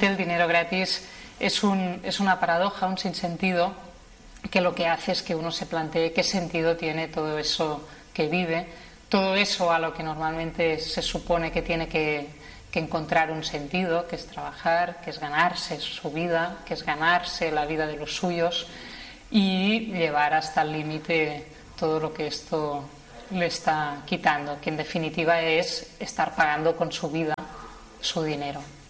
el dinero gratis es una paradoja, un sinsentido, que lo que hace es que uno se plantee qué sentido tiene todo eso que vive, todo eso a lo que normalmente se supone que tiene que encontrar un sentido, que es trabajar, que es ganarse su vida, que es ganarse la vida de los suyos, y llevar hasta el límite todo lo que esto le está quitando, que en definitiva es estar pagando con su vida su dinero.